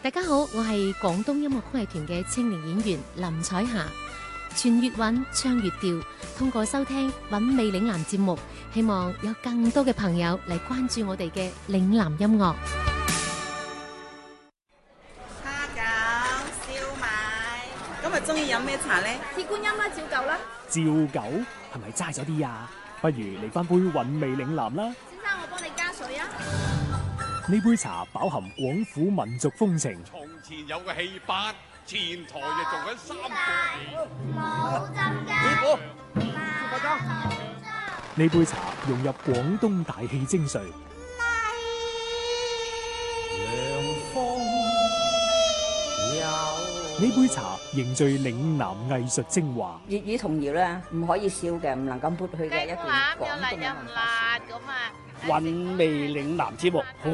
大家好，我係廣東音樂曲藝團嘅青年演員林彩霞。傳粵韻，唱粵調，通過收聽韻味嶺南節目，希望有更多嘅朋友嚟關注我哋嘅嶺南音樂。 蝦餃、燒賣，今日中意飲咩茶呢？ 鐵觀音啦，照舊啦。 照舊係咪齋咗啲啊？不如嚟翻杯韻味嶺南啦。 先生，我幫你加水啊。 呢杯茶飽含廣府民族風情。 從前有個戲班，前台就做緊三個冇浸雞。 呢杯茶融入廣東大戲精髓。呢杯茶凝聚嶺南藝術精華。 粵語童謠咧，唔可以笑嘅，唔能夠抹去嘅一段廣東嘅文化。 韻味嶺南節目。